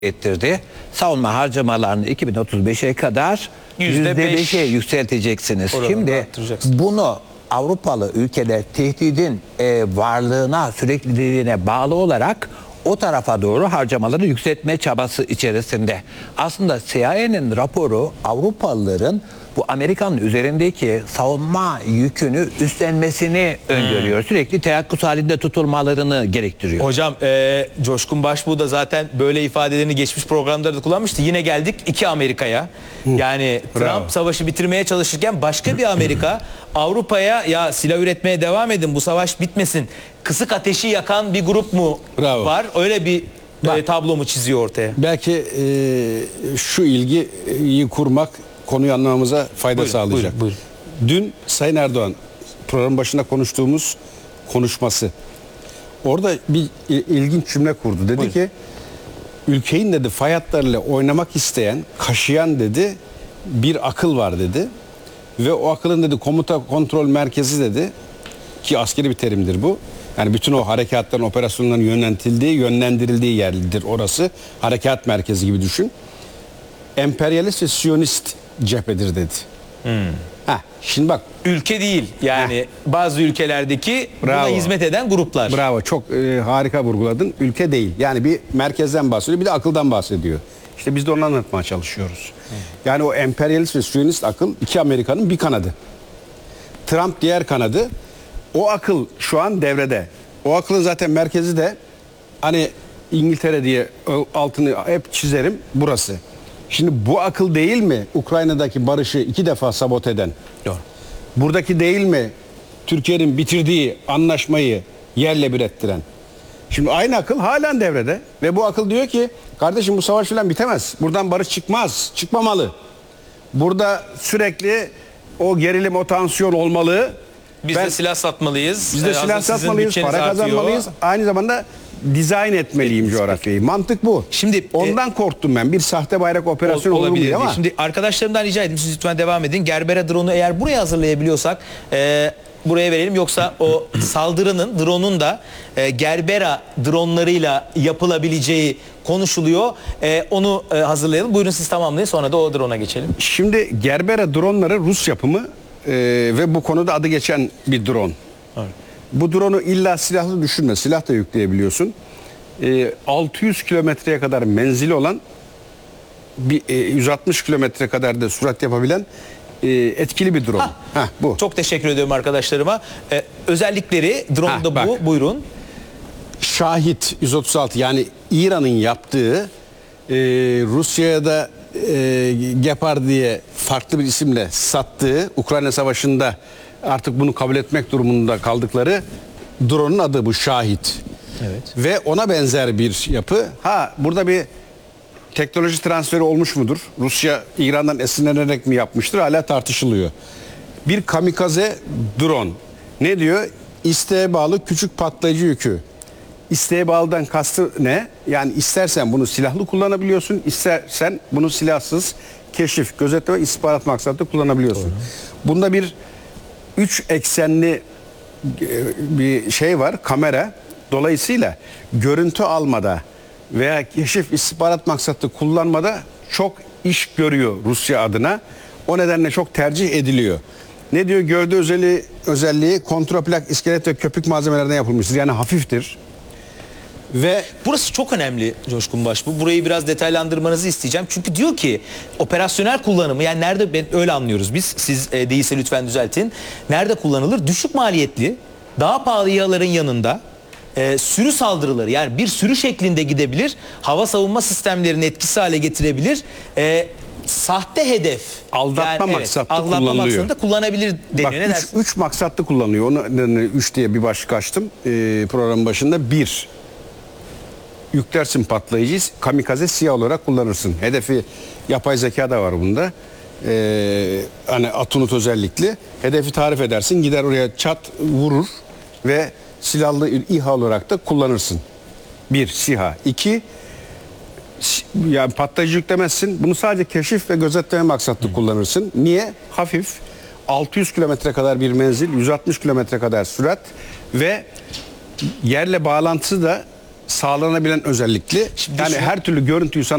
ettirdi. Savunma harcamalarını 2035'e kadar %5'e yükselteceksiniz. Şimdi bunu Avrupalı ülkeler tehdidin varlığına, sürekliliğine bağlı olarak o tarafa doğru harcamaları yükseltme çabası içerisinde. Aslında CIA'nin raporu Avrupalıların bu Amerika'nın üzerindeki savunma yükünü üstlenmesini öngörüyor. Sürekli teyakkuz halinde tutulmalarını gerektiriyor. Hocam Coşkun Başbuğ da zaten böyle ifadelerini geçmiş programlarda kullanmıştı. Yine geldik iki Amerika'ya. Yani Trump savaşı bitirmeye çalışırken başka bir Amerika Avrupa'ya ya silah üretmeye devam edin, bu savaş bitmesin, kısık ateşi yakan bir grup mu var? Öyle bir tablo mu çiziyor ortaya? Belki şu ilgiyi kurmak konuyu anlamamıza fayda sağlayacak. Buyurun. Dün Sayın Erdoğan programın başında konuştuğumuz konuşması. Orada bir ilginç cümle kurdu. Dedi ki ülkenin dedi fay hatlarıyla oynamak isteyen, kaşıyan dedi bir akıl var dedi. Ve o akılın dedi komuta kontrol merkezi dedi ki askeri bir terimdir bu. Yani bütün o harekatların, operasyonların yönlendirildiği yerdir orası. Harekat merkezi gibi düşün. Emperyalist ve Siyonist cephedir dedi. Şimdi bak. Ülke değil yani bazı ülkelerdeki buna hizmet eden gruplar. Bravo, çok harika vurguladın. Ülke değil. Yani bir merkezden bahsediyor, bir de akıldan bahsediyor. İşte biz de onu anlatmaya çalışıyoruz. Yani o emperyalist ve Siyonist akıl iki Amerika'nın bir kanadı. Trump diğer kanadı. O akıl şu an devrede. O akılın zaten merkezi de hani İngiltere diye altını hep çizerim burası. Şimdi bu akıl değil mi Ukrayna'daki barışı 2 defa sabote eden? Doğru. Buradaki değil mi Türkiye'nin bitirdiği anlaşmayı yerle bir ettiren? Şimdi aynı akıl halen devrede ve bu akıl diyor ki kardeşim bu savaş falan bitemez. Buradan barış çıkmaz, çıkmamalı. Burada sürekli o gerilim, o tansiyon olmalı. Biz de silah satmalıyız. Biz de silah satmalıyız, para kazanmalıyız. Aynı zamanda dizayn etmeliyim coğrafyayı. Mantık bu. Şimdi ondan korktum ben. Bir sahte bayrak operasyonu olabilir ama. Şimdi arkadaşlarımdan rica edeyim, siz lütfen devam edin. Gerbera drone'u eğer buraya hazırlayabiliyorsak buraya verelim. Yoksa o saldırının, drone'un da Gerbera drone'larıyla yapılabileceği konuşuluyor. Onu hazırlayalım. Buyurun siz tamamlayın, sonra da o drone'a geçelim. Şimdi Gerbera drone'ları Rus yapımı ve bu konuda adı geçen bir drone. Evet. Bu drone'u illa silahlı düşünme. Silah da yükleyebiliyorsun. 600 kilometreye kadar menzili olan, 160 kilometre kadar da sürat yapabilen etkili bir drone. Bu. Çok teşekkür ediyorum arkadaşlarıma. Özellikleri drone'da bu. Buyurun. Şahit 136, yani İran'ın yaptığı, Rusya'ya da Gepard diye farklı bir isimle sattığı, Ukrayna Savaşı'nda artık bunu kabul etmek durumunda kaldıkları drone'un adı bu, Şahit. Evet. Ve ona benzer bir yapı. Burada bir teknoloji transferi olmuş mudur? Rusya İran'dan esinlenerek mi yapmıştır? Hala tartışılıyor. Bir kamikaze drone. Ne diyor? İsteğe bağlı küçük patlayıcı yükü. İsteğe bağlıdan kastı ne? Yani istersen bunu silahlı kullanabiliyorsun, istersen bunu silahsız keşif, gözetleme, istihbarat maksatlı kullanabiliyorsun. Doğru. Bunda bir 3 eksenli bir şey var, kamera. Dolayısıyla görüntü almada veya keşif, istihbarat maksatlı kullanmada çok iş görüyor Rusya adına. O nedenle çok tercih ediliyor. Ne diyor? Gördüğü özelliği kontraplak, iskelet ve köpük malzemelerden yapılmıştır. Yani hafiftir. Ve burası çok önemli Coşkun Başbuğ. Burayı biraz detaylandırmanızı isteyeceğim. Çünkü diyor ki operasyonel kullanımı, yani nerede, öyle anlıyoruz biz. Siz değilse lütfen düzeltin. Nerede kullanılır? Düşük maliyetli, daha pahalı İHA'ların yanında sürü saldırıları, yani bir sürü şeklinde gidebilir. Hava savunma sistemlerini etkisiz hale getirebilir. Sahte hedef, aldatma maksatlı kullanılıyor. maksatında kullanabilir deniyor. Bak, 3 maksatlı kullanılıyor. Onu 3 diye bir başlık açtım programın başında. 1. Yüklersin patlayıcıyı, kamikaze siyah olarak kullanırsın. Hedefi, yapay zeka da var bunda. Hani Atunut özellikli. Hedefi tarif edersin, gider oraya çat vurur ve silahlı İHA olarak da kullanırsın. 1. SİHA. 2. Yani patlayıcı yüklemezsin. Bunu sadece keşif ve gözetleme maksatlı kullanırsın. Niye? Hafif. 600 kilometre kadar bir menzil, 160 kilometre kadar sürat ve yerle bağlantısı da sağlanabilen özellikli. Şimdi Yani şunu- her türlü görüntüyü sana